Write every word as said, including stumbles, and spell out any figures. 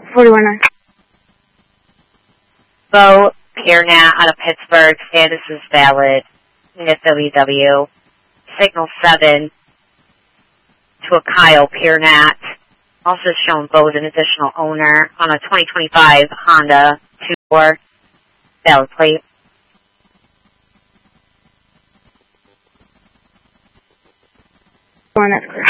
forty-one. Bo Piernat out of Pittsburgh. Status is valid. Unit W W. Signal seven to a Kyle Piernat. Also shown Bo's an additional owner on a twenty twenty-five Honda two four. Valid plate. One, that's clear.